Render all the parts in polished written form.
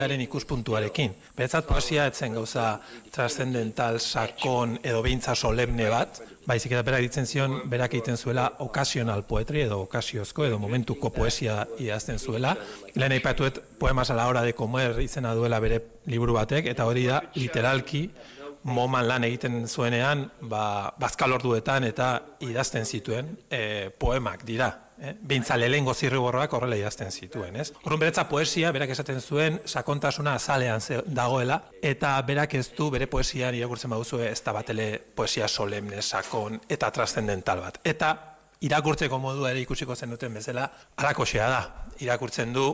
Haren ikuspuntuarekin. Beretzat poesia etzen gauza transcendental, sakon edo behintza solemne bat, baizik eta berak ditzen zion, berak egiten zuela occasional poetry edo okasiozko edo momentuko poesia idazten zuela. Lehen aipatuet Poemas a la hora de comer izena duela bere liburu batek, eta hori da literalki moman lan egiten zuenean, bazkalorduetan eta idazten zituen poemak dira. Beintza lehengo zirriborroak horrela idazten zituen, ez? Horren beretza poesia, berak esaten zuen, sakontasuna azalean dagoela, eta berak ez du bere poesian irakurtzen baduzue ez da batele poesia solemne, sakon eta transcendental bat. Eta irakurtzeko modua ere ikusiko zenuten bezala, halakoxea da. Irakurtzen du,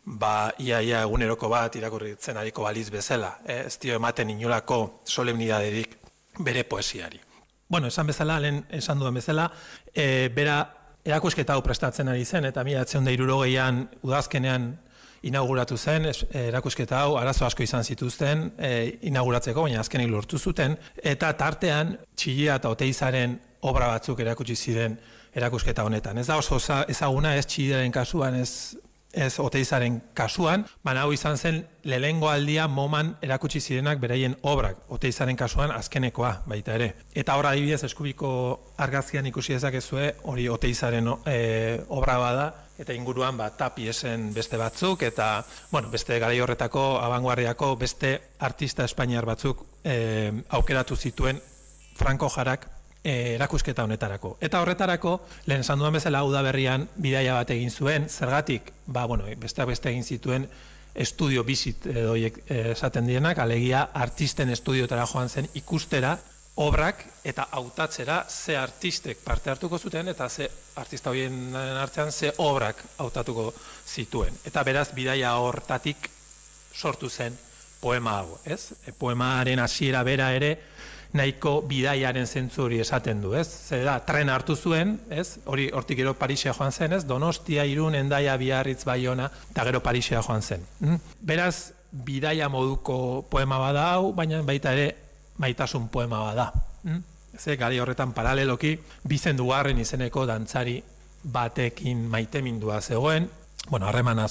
ia eguneroko bat irakurritzen ariko baliz bezala, ez dio ematen inolako solemnidaderik bere poesiari. Bueno, lehen esan duen bezala, bera erakusketa hau prestatzen ari zen, eta 1960an udazkenean inauguratu zen, erakusketa hau arazo asko izan zituzten inauguratzeko, baina azkenik lortu zuten, eta tartean Txillia eta Oteizaren obra batzuk erakutsi ziren erakusketa honetan. Ez da oso ezaguna, ez Txilliaren kasuan, ez Oteizaren kasuan, baina hau izan zen lehengo aldia moman erakutsi zirenak beraien obrak, Oteizaren kasuan azkenekoa baita ere. Eta hor adibidez Eskubiko argazkian ikusi dezakezue hori Oteizaren obra bada, eta inguruan tapiesen beste batzuk, eta beste garai horretako abanguardiako beste artista espainiar batzuk aukeratu zituen Franco Jarak erakusketa honetarako. Eta horretarako, lehen esan duan bezala Udaberrian bidaia bat egin zuen, zergatik, besteak beste egin zituen estudio bizit edo esaten dienak, alegia artisten estudiotara joan zen ikustera, obrak eta hautatzera ze artistek parte hartuko zuten eta ze artista horien artean ze obrak hautatuko zituen. Eta beraz, bidaia hortatik sortu zen poema hau, ez? Poemaren hasiera bera ere, nahiko bidaiaren zentzu hori esaten du, ez? Zer da, tren hartu zuen, ez? Hortik gero Parisea joan zen, ez? Donostia, Irun, Hendaia, Biarritz, Baiona, eta gero Parisea joan zen. Beraz, bidaia moduko poema bada hau, baina baita ere maitasun poema bada. Ze gari horretan paraleloki, Bizendugarren izeneko dantzari batekin maitemindua zegoen, harreman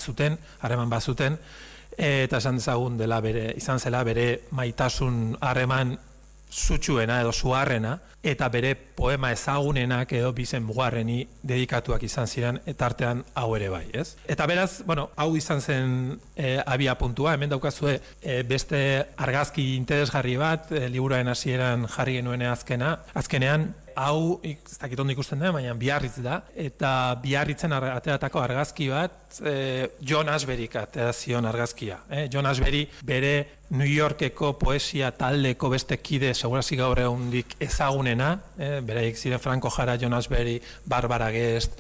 bazuten, eta esan dezagun dela izan zela bere maitasun harreman zutsuena edo zuharrena, eta bere poema ezagunenak edo Bizendugarreni dedikatuak izan ziren, eta artean hau ere bai, ez? Eta beraz, hau izan zen abia puntua, hemen daukazue beste argazki interesgarri bat, liburuaren hasieran jarri genuen azkenean, hau, ez dakit ondo ikusten da, baina Biarritz da, eta Biarritzen ateratako argazki bat, John Ashberyk atera zion argazkia. John Ashbery bere New Yorkeko poesia taldeko beste kide segurazi gaur egundik ezagunena, beraik ziren Franco Jara, John Ashbery, Barbara Guest,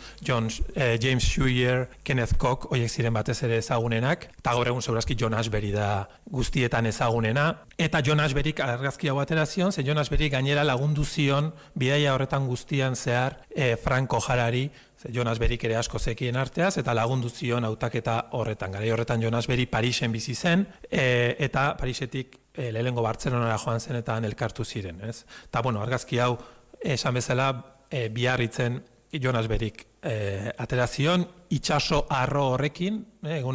James Shuyer, Kenneth Koch, horiek ziren batez ere ezagunenak, eta gaur egun segurazki John Ashbery da guztietan ezagunena, eta John Ashberyk argazkia hau atera zion, ze John Ashbery gainera lagundu zion bidaia horretan guztian zehar Franco Jarari, John Ashberyk ere asko zekien arteaz, eta lagundu zion hautaketa horretan. Garai horretan John Ashbery Parisen bizi zen, eta Parisetik lehengo Bartzelonara joan zen eta elkartu ziren. Eta, argazki hau esan bezala Biarritzen John Ashberyk atera zion, itxaso arro horrekin, egun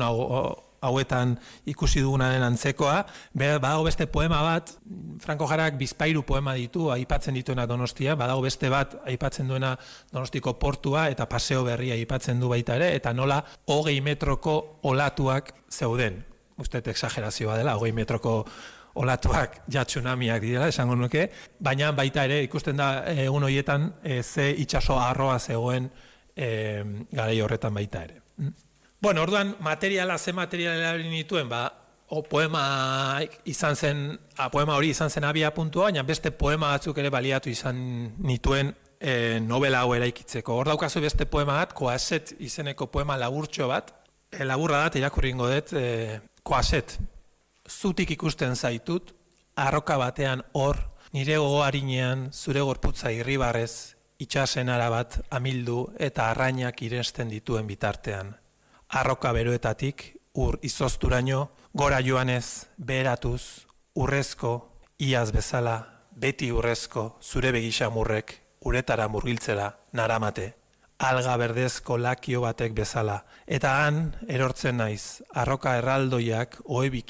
hauetan ikusi dugunaren antzekoa, badago beste poema bat, Franco Jarak bizpahiru poema ditu, aipatzen dituena Donostia, badago beste bat aipatzen duena Donostiko portua, eta Paseo Berria aipatzen du baita ere, eta nola 20 metroko olatuak zeuden. Uste exagerazioa dela, 20 metroko olatuak tsunamiak direla, esango nuke, baina baita ere ikusten da egun horietan ze itxaso arroa zegoen garai horretan baita ere. Orduan, ze materiala erabili nituen, poema hori izan zen abia puntua, baina beste poema batzuk ere baliatu izan nituen novela hau eraikitzeko. Hor daukazu beste poema bat, Koaset izeneko poema laburtxo bat, laburra da, irakurri ingo dut, Koaset, zutik ikusten zaitut, arroka batean hor, nire gogoarinean zure gorputza irribarrez, itxasen arabat amildu eta arrainak irensten dituen bitartean. Arroka beroetatik, ur izozturaino, gora joanez, beheratuz, urrezko, iaz bezala, beti urrezko, zure begisamurrek, uretara murgiltzera, naramate. Alga berdezko lakio batek bezala. Eta han, erortzen naiz, arroka erraldoiak, oebik